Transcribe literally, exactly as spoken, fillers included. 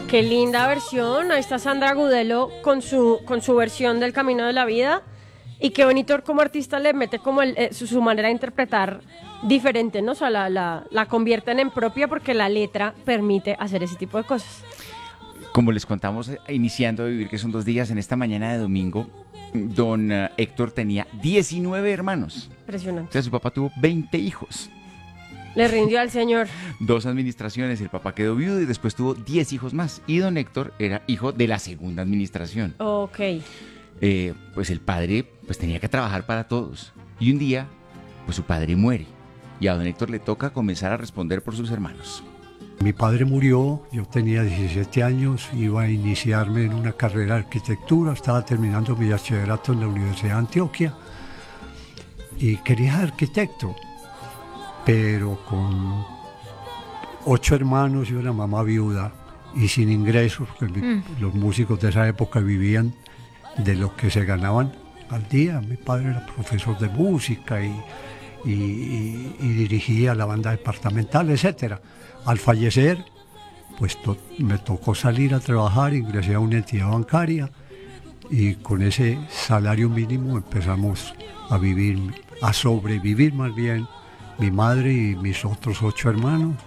Qué linda versión. Ahí está Sandra Gudelo con su, con su versión del Camino de la Vida. Y qué bonito como artista le mete como el, eh, su, su manera de interpretar diferente, ¿no? O sea, la, la, la convierten en propia porque la letra permite hacer ese tipo de cosas. Como les contamos, eh, iniciando a vivir, que son dos días, en esta mañana de domingo, don uh, Héctor tenía diecinueve hermanos. Impresionante. O sea, su papá tuvo veinte hijos. Le rindió al señor. Dos administraciones, el papá quedó viudo y después tuvo diez hijos más. Y don Héctor era hijo de la segunda administración. Ok. Eh, pues el padre pues tenía que trabajar para todos. Y un día, pues su padre muere. Y a don Héctor le toca comenzar a responder por sus hermanos. Mi padre murió, yo tenía diecisiete años, iba a iniciarme en una carrera de arquitectura, estaba terminando mi bachillerato en la Universidad de Antioquia y quería ser arquitecto, pero con ocho hermanos y una mamá viuda y sin ingresos, porque mm. los músicos de esa época vivían de lo que se ganaban al día. Mi padre era profesor de música y, y, y, y dirigía la banda departamental, etcétera. Al fallecer, pues to- me tocó salir a trabajar, ingresé a una entidad bancaria y con ese salario mínimo empezamos a vivir, a sobrevivir más bien, mi madre y mis otros ocho hermanos.